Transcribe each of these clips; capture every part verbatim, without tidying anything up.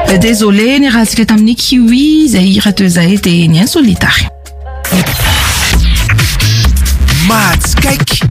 Désolé ny raha tsika tamin'ny kiwi izay hira toy izay dia ny insolitary. Matskaiky.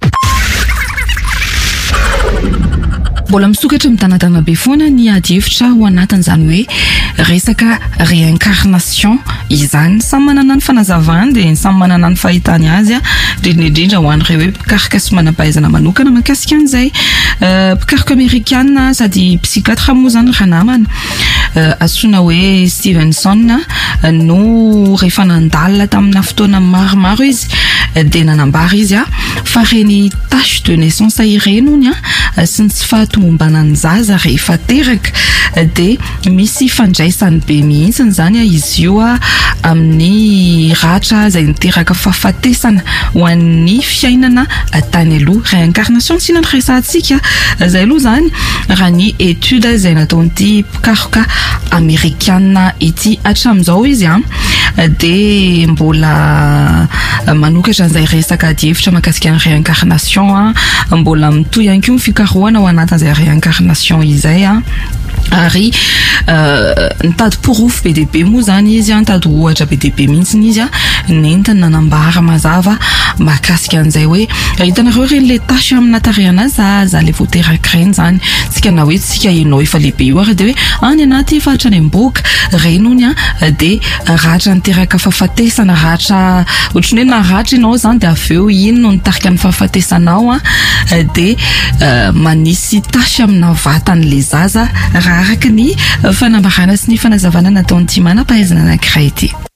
Mbola misokatra mitanatana be foana ny adihevitra ho anatin'izany hoe resaka réincarnation izany. Samy manana ny fanazavany dia samy manana ny fahitany azy a indrindra ho an'ireo hoe mpikaroka sy manam-pahaizana manokana mahakasika an'izay. Mpikaroka amerikana sady psychiatre moa zany raha namana antsoina hoe Stevenson no rehefa nandalina tamina fotoana maromaro izy dia nanambara izy a fa reny tache de naissance ireny hony a sy ny tsy fahatombombana ny zaza rehefa teraka dia misy fandraisany be mihitsiny zany a izy io a amin'ny ratra izay niteraka fahafatesana ho an'ny fiainana tany aloha. Réincarnation tsy inona resantsika izay aloha zany raha ny étude izay nataon'ity mpikaroka amerikana ity hatramin'izao izy a dia mbola manokatra an'izay resaka adihevitra mahakasika ny réincarnation a mbola mitohy ihany koa ny fikarohana ao anatin'izay réincarnation izay a ary nitady porofo be dia be moa zany izy a nitady ohatra be dia be mihitsiny izy a nentina nanambara mazava mahakasika an'izay hoe hitanareo reny le tasy amina tarehana zaza le voateraka reny zany tsika na hoe tsika ianao efa lehibe io ary dia hoe any anaty efa hatrany am-boka reny hony a dia ratra niteraka fahafatesana ratra ohatrany hoe na ratra ianao zany dia avy eo ino no nitarika ny fahafatesanao a dia manisy tasy amina vatan'le zaza raha araka ny fanambarana sy ny fanazavana nataon'ity manam-pahaizana anankiray ity.